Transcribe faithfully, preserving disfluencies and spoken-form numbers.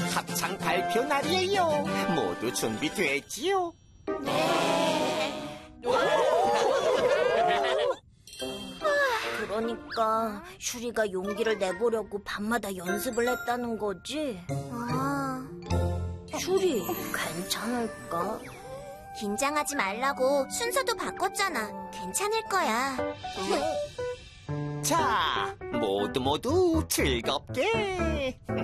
합창 발표 날이에요. 모두 준비됐지요? 그러니까 슈리가 용기를 내보려고 밤마다 연습을 했다는 거지? 아, 슈리, 괜찮을까? 긴장하지 말라고 순서도 바꿨잖아. 괜찮을 거야. 자, 모두 모두 즐겁게.